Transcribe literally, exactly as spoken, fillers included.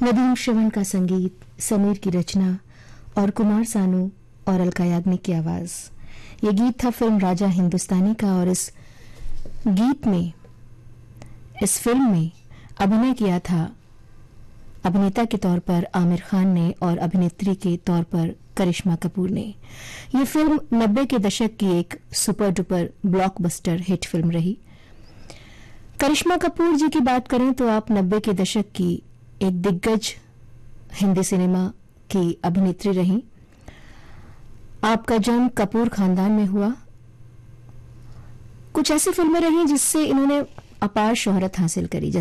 नदीम श्रवण का संगीत, समीर की रचना और कुमार सानू और अलका याग्निक की आवाज। ये गीत था फिल्म राजा हिंदुस्तानी का और इस गीत में, इस फिल्म में अभिनय किया था अभिनेता के तौर पर आमिर खान ने और अभिनेत्री के तौर पर करिश्मा कपूर ने। ये फिल्म नब्बे के दशक की एक super duper blockbuster hit film रही। करिश्मा कपूर जी की बात करें तो आप नब्बे के दशक की एक दिग्गज हिंदी सिनेमा की अभिनेत्री रहीं। आपका जन्म कपूर खानदान में हुआ। कुछ ऐसी फिल्में रहीं जिससे इन्होंने अपार शोहरत हासिल करी,